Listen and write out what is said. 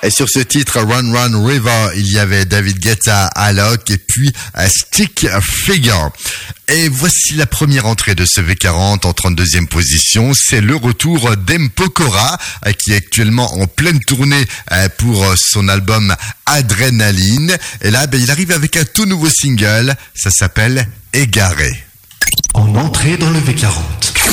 Et sur ce titre, Run Run River, il y avait David Guetta, Alok et puis Stick Figure. Et voici la première entrée de ce V40 en 32e position. C'est le retour d'Mpokora, qui est actuellement en pleine tournée pour son album Adrenaline. Et là, il arrive avec un tout nouveau single. Ça s'appelle Égaré. En entrée dans le V40.